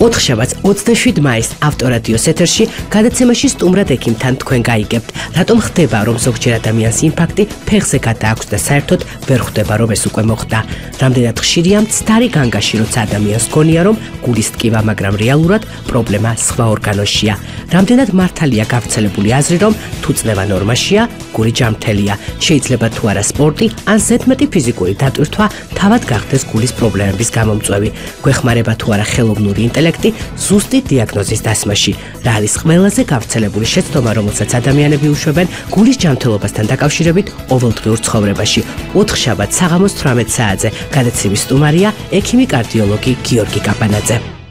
ოთხშაბათს 27 მაისს ავტორადიოს ეთერში გადაცემაში სტუმრად ექიმთან თქვენ გაიგებთ, რატომ ხდება, რომ ზოგჯერ ადამიანს ინფარქტი ფეხზე გადააქვს და საერთოდ ვერ ხვდება, რომ ეს უკვე მოხდა. Რამდენად ხშირია მცდარი განგაში, როცა ადამიანს გონია, რომ გულის ტკივა, მაგრამ რეალურად პრობლემა სხვა ორგანოშია. Რამდენად მართალია გავრცელებული აზრი, რომ თუ წნევა ნორმაშია, გული ჯანმრთელია. შეიძლება თუ არა სპორტი, ან ზედმეტი ფიზიკური დატვირთვა თავად გახდეს გულის პრობლემების გამომწვევი. გვეხმარება თუ არა ხელოვნური ინტელექტი ზუსტი დიაგნოზის დასმაში. რა არის ყველაზე გავრცელებული შეცდომა, რომელსაც ადამიანები უშვებენ გულის ჯანმრთელობასთან დაკავშირებით ყოველდღიურ ცხოვრებაში. ოთხშაბათს საღამოს 18 საათზე გადაცემის სტუმარია ექიმი კარდიოლოგი გიორგი კაპანაძე.